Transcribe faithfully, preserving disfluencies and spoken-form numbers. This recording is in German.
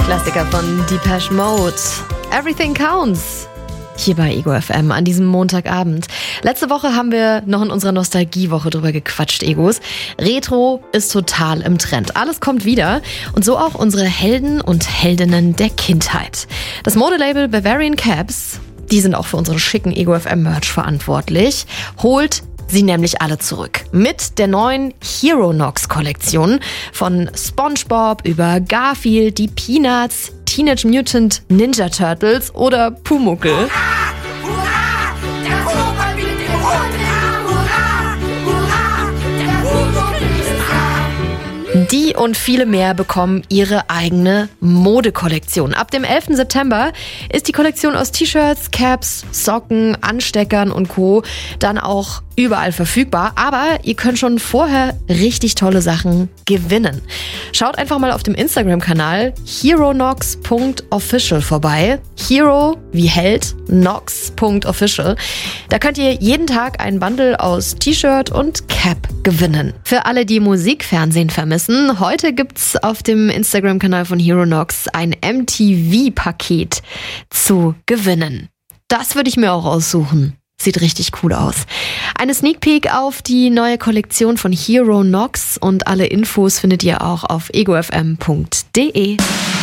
Klassiker von Depeche Mode. Everything Counts. Hier bei Ego F M an diesem Montagabend. Letzte Woche haben wir noch in unserer Nostalgiewoche drüber gequatscht, Egos. Retro ist total im Trend. Alles kommt wieder. Und so auch unsere Helden und Heldinnen der Kindheit. Das Modelabel Bavarian Caps, die sind auch für unseren schicken Ego F M Merch verantwortlich, holt sie nämlich alle zurück. Mit der neuen Hero-Nox-Kollektion von SpongeBob über Garfield, die Peanuts, Teenage Mutant Ninja Turtles oder Pumuckl. Hurra, hurra, der Pumuckl will den Hund. Hurra, hurra, der Pumuckl ist da. Die und viele mehr bekommen ihre eigene Modekollektion. Ab dem elften September ist die Kollektion aus T-Shirts, Caps, Socken, Ansteckern und Co. dann auch überall verfügbar. Aber ihr könnt schon vorher richtig tolle Sachen gewinnen. Schaut einfach mal auf dem Instagram-Kanal heronox punkt official vorbei. Hero wie Held, nox punkt official. Da könnt ihr jeden Tag ein Bundle aus T-Shirt und Cap gewinnen. Für alle, die Musikfernsehen vermissen, heute gibt's auf dem Instagram-Kanal von Heronox ein M T V-Paket zu gewinnen. Das würde ich mir auch aussuchen. Sieht richtig cool aus. Eine Sneak Peek auf die neue Kollektion von Heronox und alle Infos findet ihr auch auf ego f m punkt d e.